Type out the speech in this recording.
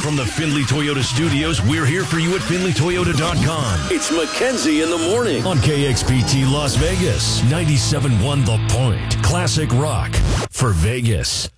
from the Findlay Toyota studios, we're here for you at FindlayToyota.com. It's Mackenzie in the morning on KXPT Las Vegas, 97.1 The Point. Classic rock for Vegas.